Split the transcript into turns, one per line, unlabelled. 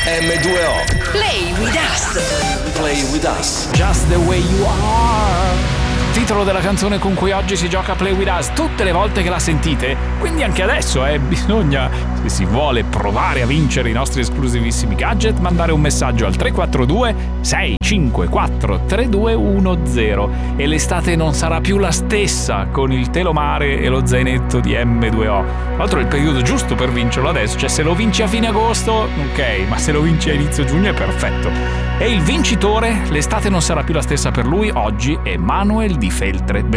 M2O.
Play with us.
Play with us.
Just the way you are. Titolo della canzone con cui oggi si gioca Play With Us tutte le volte che la sentite, quindi anche adesso bisogna, se si vuole provare a vincere i nostri esclusivissimi gadget, mandare un messaggio al 342 654 3210 e l'estate non sarà più la stessa con il telomare e lo zainetto di M2O. Tra l'altro è il periodo giusto per vincerlo adesso, cioè se lo vinci a fine agosto ok, ma se lo vinci a inizio giugno è perfetto. E il vincitore, l'estate non sarà più la stessa per lui, oggi è Manuel Di Feltre.